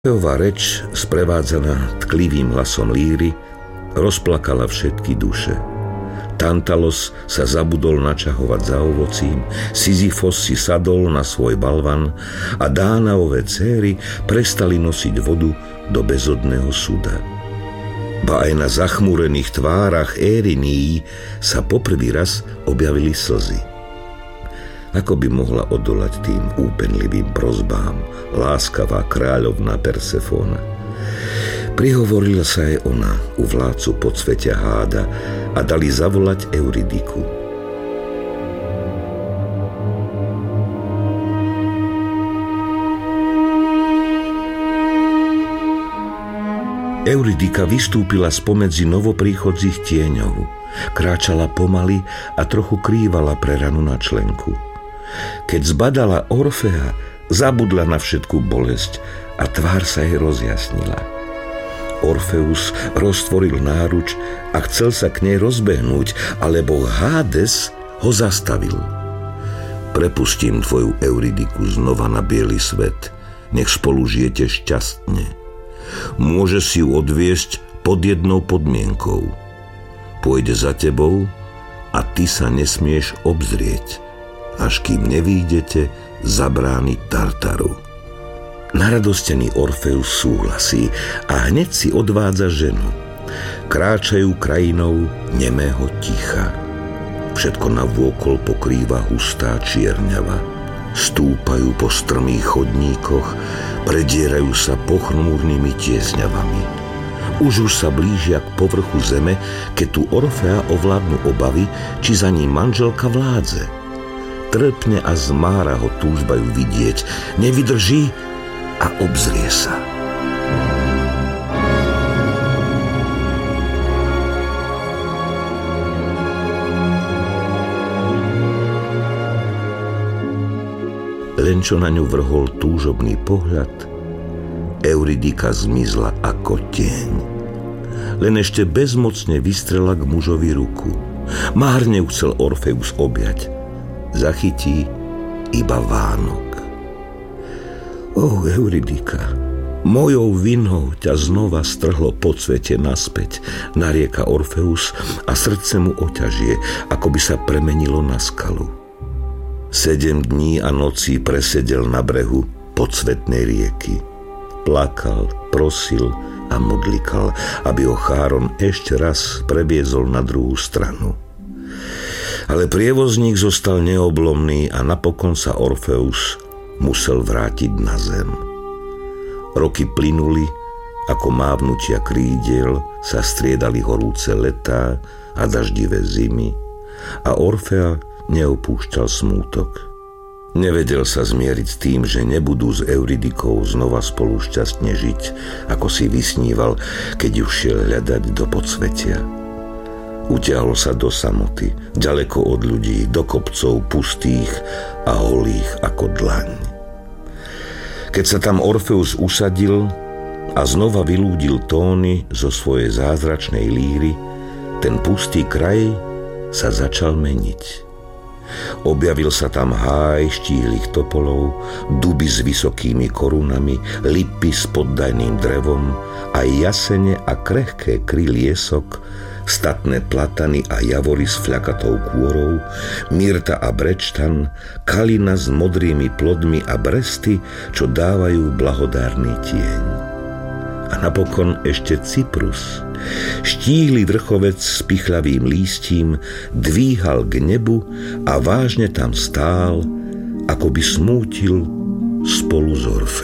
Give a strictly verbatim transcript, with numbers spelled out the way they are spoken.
Orfeova reč, sprevádzaná tklivým hlasom líry, rozplakala všetky duše. Tantalos sa zabudol načahovať za ovocím, Sisyfos si sadol na svoj balvan a Dánaove céry prestali nosiť vodu do bezodného súda. Ba aj na zachmúrených tvárach Ériníí sa poprvý raz objavili slzy. Ako by mohla odolať tým úpenlivým prosbám láskavá kráľovná Persefóna? Prihovorila sa aj ona u vládcu podsvetia Háda a dali zavolať Euridiku. Euridika vystúpila spomedzi novopríchodzích tieňov, kráčala pomaly a trochu krývala preranu na členku. Keď zbadala Orfea, zabudla na všetku bolesť a tvár sa jej rozjasnila. Orfeus roztvoril náruč a chcel sa k nej rozbehnúť, alebo Hádes ho zastavil. Prepustím tvoju Euridiku znova na biely svet, nech spolu žijete šťastne. Môže si ju odviesť pod jednou podmienkou. Pôjde za tebou a ty sa nesmieš obzrieť, až kým nevyjdete za brány Tartaru. Naradostený Orfeus súhlasí a hneď si odvádza ženu. Kráčajú krajinou nemého ticha. Všetko navôkol pokrýva hustá čierňava. Stúpajú po strmých chodníkoch, predierajú sa pochmúrnymi tiesňavami. Už už sa blížia k povrchu zeme, keď tu Orfea ovládnu obavy, či za ním manželka vládze. Trpne a zmára ho túžba ju vidieť, nevydrží a obzrie sa. Len čo na ňu vrhol túžobný pohľad, Euridika zmizla ako tieň. Len ešte bezmocne vystrela k mužovi ruku. Márne ju chcel Orfeus objať. Zachytí iba vánok. O, Euridika, mojou vinou ťa znova strhlo podsvetie naspäť, narieka Orfeus a srdce mu oťažie, ako by sa premenilo na skalu. Sedem dní a nocí presedel na brehu podsvetnej rieky. Plakal, prosil a modlikal, aby ho Cháron ešte raz previezol na druhú stranu. Ale prievozník zostal neoblomný a napokon sa Orfeus musel vrátiť na zem. Roky plynuli, ako mávnutia krídiel sa striedali horúce letá a daždivé zimy a Orfea neopúšťal smútok. Nevedel sa zmieriť s tým, že nebudú s Euridikou znova spolu šťastne žiť, ako si vysníval, keď ju šiel hľadať do podsvetia. Utiahol sa do samoty, ďaleko od ľudí, do kopcov pustých a holých ako dlaň. Keď sa tam Orfeus usadil a znova vylúdil tóny zo svojej zázračnej líry, ten pustý kraj sa začal meniť. Objavil sa tam háj štíhlych topolov, duby s vysokými korunami, lipy s poddajným drevom, aj jasene a krehké kry liesok, statné platany a javory s fľakatou kôrou, myrta a brečtan, kalina s modrými plodmi a bresty, čo dávajú blahodárny tieň. A napokon ešte cyprus, štíhly vrchovec s pichľavým lístím, dvíhal k nebu a vážne tam stál, ako by smútil spolu s Orfeom.